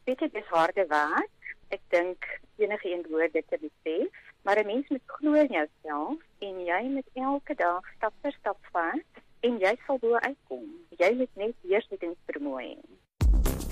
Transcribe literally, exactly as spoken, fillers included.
weet jy, dis harde werk. Ek dink enige een hoor dit te besef, maar 'n mens moet glo in jouself en jy moet elke dag stap vir stap vat en jy sal bo uitkom. Jy moet net weersettingsvermoë hê.